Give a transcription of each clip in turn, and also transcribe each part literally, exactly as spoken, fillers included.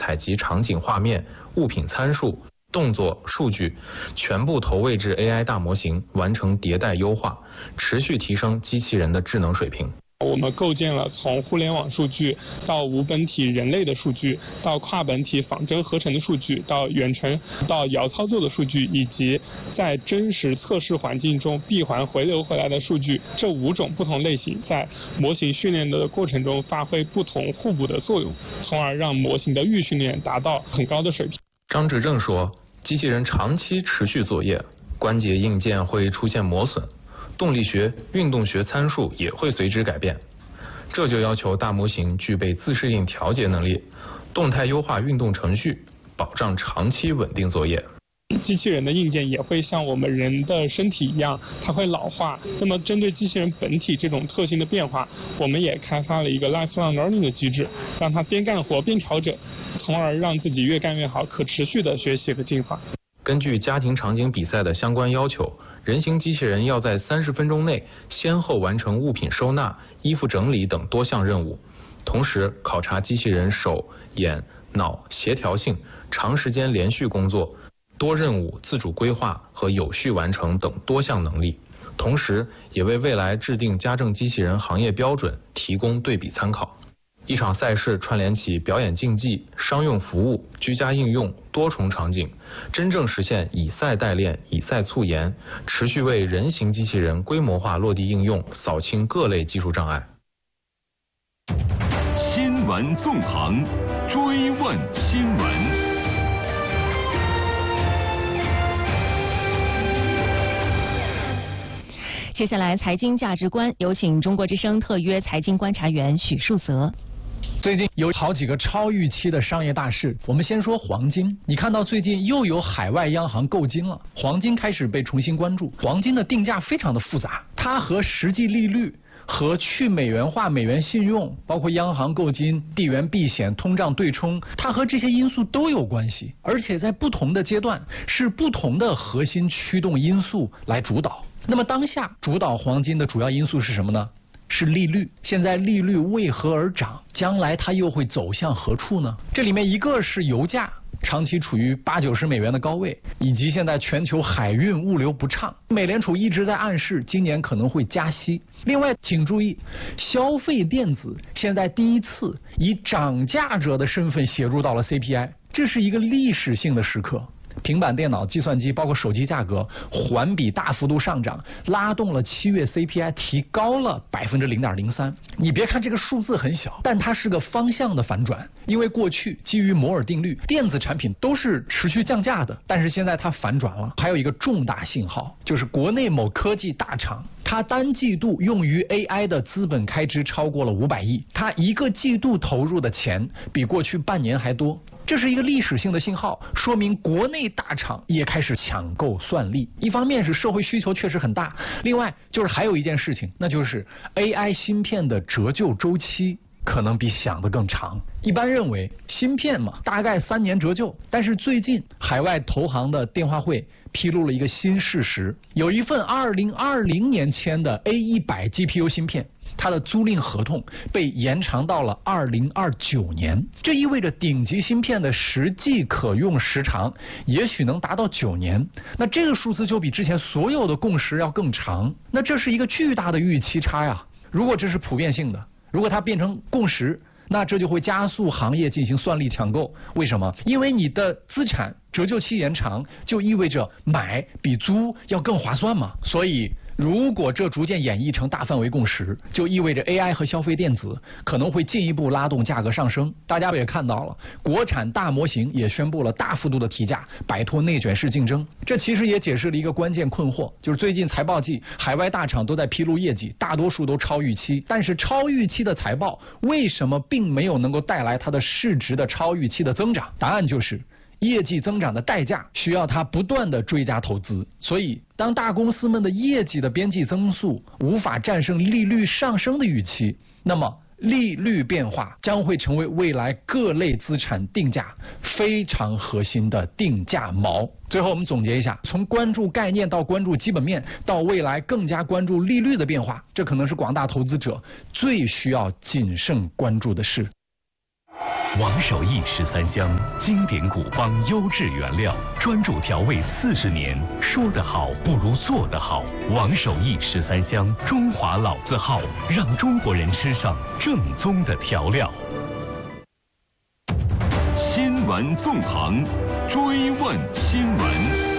采集场景画面、物品参数、动作数据，全部投喂至 A I 大模型，完成迭代优化，持续提升机器人的智能水平。 我们构建了从互联网数据到无本体人类的数据，到跨本体仿真合成的数据，到远程到遥操作的数据，以及在真实测试环境中闭环回流回来的数据，这五种不同类型在模型训练的过程中发挥不同互补的作用，从而让模型的预训练达到很高的水平。 张志正说，机器人长期持续作业，关节硬件会出现磨损，动力学、运动学参数也会随之改变，这就要求大模型具备自适应调节能力，动态优化运动程序，保障长期稳定作业。 机器人的硬件也会像我们人的身体一样，它会老化。那么针对机器人本体这种特性的变化，我们也开发了一个 lifelong learning 的机制，让它边干活边调整，从而让自己越干越好，可持续的学习和进化。 根据家庭场景比赛的相关要求，人形机器人要在三十分钟内先后完成物品收纳、衣服整理等多项任务，同时考察机器人手、眼、脑协调性、长时间连续工作、多任务自主规划和有序完成等多项能力，同时也为未来制定家政机器人行业标准提供对比参考。一场赛事串联起表演竞技、商用服务、居家应用多重场景，真正实现以赛代练、以赛促研，持续为人形机器人规模化落地应用扫清各类技术障碍。 新闻纵横，追问新闻。 接下来，财经价值观，有请中国之声特约财经观察员许树泽。 最近有好几个超预期的商业大事，我们先说黄金。你看到最近又有海外央行购金了，黄金开始被重新关注。黄金的定价非常的复杂，它和实际利率、和去美元化美元信用，包括央行购金、地缘避险、通胀对冲，它和这些因素都有关系，而且在不同的阶段是不同的核心驱动因素来主导。那么当下主导黄金的主要因素是什么呢？是利率。现在利率为何而涨？将来它又会走向何处呢？这里面一个是油价长期处于八九十美元的高位，以及现在全球海运物流不畅，美联储一直在暗示今年可能会加息。另外请注意，消费电子现在第一次以涨价者的身份写入到了 C P I， 这是一个历史性的时刻。平板电脑、计算机包括手机价格环比大幅度上涨，拉动了七月 C P I 提高了百分之零点零三。你别看这个数字很小，但它是个方向的反转。因为过去基于摩尔定律，电子产品都是持续降价的，但是现在它反转了。还有一个重大信号，就是国内某科技大厂，它单季度用于 A I 的资本开支超过了五百亿，它一个季度投入的钱比过去半年还多。这是一个历史性的信号，说明国内大厂也开始抢购算力。一方面是社会需求确实很大，另外就是还有一件事情，那就是 A I 芯片的折旧周期可能比想的更长。一般认为芯片嘛，大概三年折旧，但是最近海外投行的电话会披露了一个新事实，有一份二零二零年签的 A 一百 G P U 芯片，它的租赁合同被延长到了二零二九年，这意味着顶级芯片的实际可用时长也许能达到九年。那这个数字就比之前所有的共识要更长，那这是一个巨大的预期差呀。如果这是普遍性的，如果它变成共识，那这就会加速行业进行算力抢购。为什么？因为你的资产折旧期延长，就意味着买比租要更划算嘛。所以如果这逐渐演绎成大范围共识，就意味着 A I 和消费电子可能会进一步拉动价格上升。大家也看到了，国产大模型也宣布了大幅度的提价，摆脱内卷式竞争。这其实也解释了一个关键困惑，就是最近财报季，海外大厂都在披露业绩，大多数都超预期。但是超预期的财报为什么并没有能够带来它的市值的超预期的增长？答案就是业绩增长的代价需要它不断的追加投资。所以当大公司们的业绩的边际增速无法战胜利率上升的预期，那么利率变化将会成为未来各类资产定价非常核心的定价锚。最后我们总结一下，从关注概念到关注基本面，到未来更加关注利率的变化，这可能是广大投资者最需要谨慎关注的事。 王守义十三香，经典古方，优质原料，专注调味四十年。说得好不如做得好。王守义十三香，中华老字号，让中国人吃上正宗的调料。 新闻纵横，追问新闻。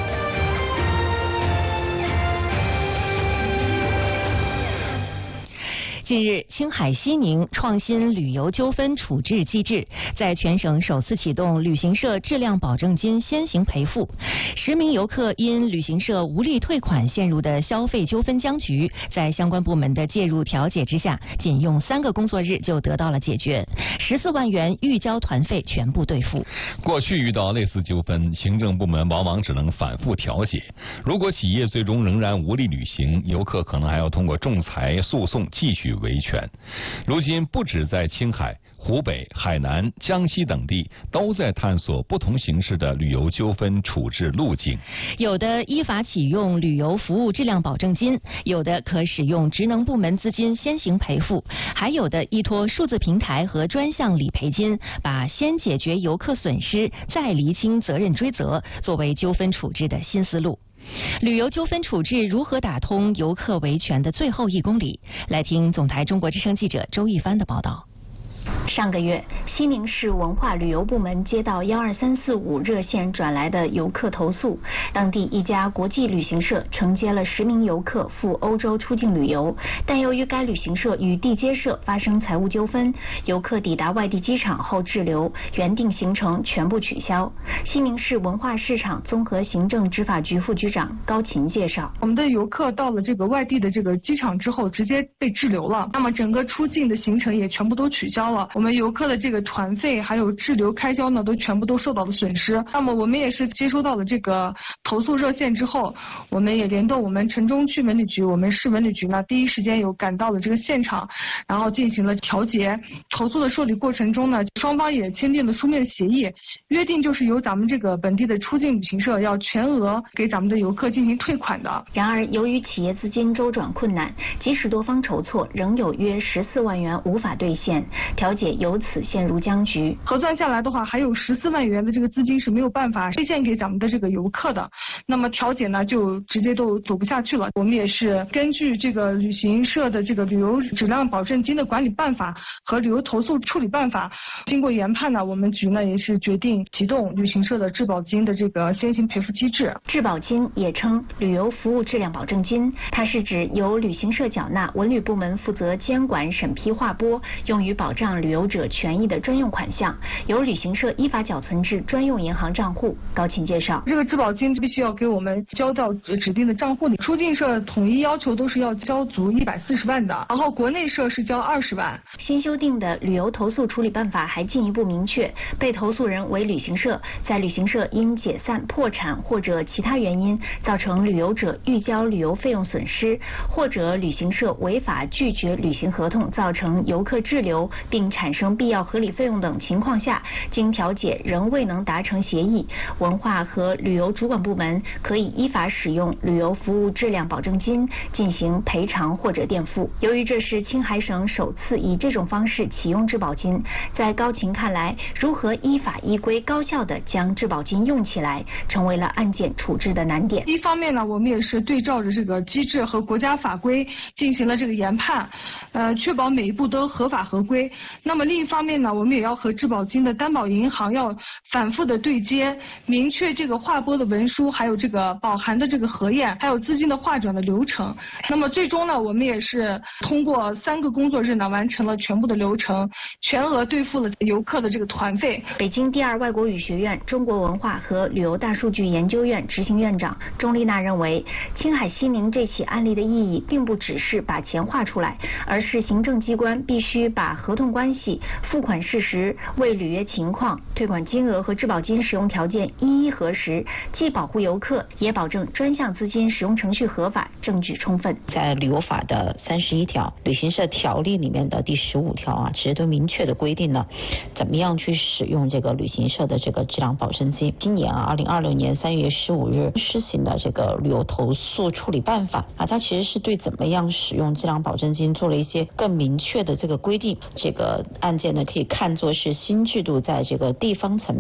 近日，青海西宁创新旅游纠纷处置机制在全省首次启动旅行社质量保证金先行赔付。十名游客因旅行社无力退款陷入的消费纠纷僵局，在相关部门的介入调解之下，仅用三个工作日就得到了解决，十四万元预交团费全部兑付。 过去遇到类似纠纷，行政部门往往只能反复调解。如果企业最终仍然无力履行，游客可能还要通过仲裁诉讼继续维权。如今不止在青海、湖北、海南、江西等地都在探索不同形式的旅游纠纷处置路径。 有的依法启用旅游服务质量保证金，有的可使用职能部门资金先行赔付，还有的依托数字平台和专项理赔金，把先解决游客损失，再厘清责任追责，作为纠纷处置的新思路。旅游纠纷处置如何打通游客维权的最后一公里？来听总台中国之声记者周一帆的报道。 上个月，西宁市文化旅游部门接到幺二三四五热线转来的游客投诉，当地一家国际旅行社承接了十名游客赴欧洲出境旅游，但由于该旅行社与地接社发生财务纠纷，游客抵达外地机场后滞留，原定行程全部取消。西宁市文化市场综合行政执法局副局长高琴介绍， 我们的游客到了这个外地的这个机场之后，直接被滞留了，那么整个出境的行程也全部都取消了。我们游客的这个团费还有滞留开销呢，都全部都受到了损失。那么我们也是接收到了这个投诉热线之后，我们也联动我们城中区文旅局，我们市文旅局呢，第一时间有赶到了这个现场，然后进行了调解。投诉的受理过程中呢，双方也签订了书面协议，约定就是由咱们这个本地的出境旅行社要全额给咱们的游客进行退款的。 然而，由于企业资金周转困难，即使多方筹措，仍有约十四万元无法兑现，调解由此陷入僵局。 核算下来的话，还有十四万元的这个资金是没有办法兑现给咱们的这个游客的。那么调解呢，就直接都走不下去了。我们也是根据这个旅行社的这个旅游质量保证金的管理办法和旅游投诉处理办法，经过研判呢，我们局呢也是决定启动旅行社的质保金的这个先行赔付机制。 质保金也称旅游服务质量保证金，它是指由旅行社缴纳，文旅部门负责监管审批划拨，用于保障旅游者权益的专用款项，由旅行社依法缴存至专用银行账户。高琴介绍， 这个质保金必须要给我们交到指定的账户里，出境社统一要求都是要交足一百四十万的，然后国内社是交二十万。 新修订的旅游投诉处理办法还进一步明确，被投诉人为旅行社，在旅行社因解散、破产或者其他原因造成旅游者预交旅游费用损失，或者旅行社违法拒绝履行合同，造成游客滞留并产生必要合理费用等情况下，经调解仍未能达成协议，文化和旅游主管部门可以依法使用旅游服务质量保证金进行赔偿或者垫付。由于这是青海省首次以这种方式启用质保金，在高琴看来，如何依法依规高效地将质保金用起来，成为了案件处置的难点。 一方面呢，我们也是对照着这个机制和国家法规进行了这个研判，呃，确保每一步都合法合规。那么另一方面呢，我们也要和质保金的担保银行要反复的对接，明确这个划拨的文书，还有这个保函的这个核验，还有资金的划转的流程。那么最终呢，我们也是通过三个工作日呢，完成了全部的流程，全额兑付了游客的这个团费。 北京第二外国语学院中国文化和旅游大数据研究院执行院长钟丽娜认为，青海西宁这起案例的意义并不只是把钱划出来，而是行政机关必须把合同关系、付款事实、未履约情况退款金额和质保金使用条件一一核实，既保护游客，也保证专项资金使用程序合法、证据充分。 在旅游法的三十一条、旅行社条例里面的第十五条啊，其实都明确的规定了怎么样去使用这个旅行社的这个质量保证金。今年啊，二零二六年三月十五日施行的这个旅游投诉处理办法啊，它其实是对怎么样使用质量保证金做了一些更明确的这个规定。这个案件呢，可以看作是新制度在这个地方层面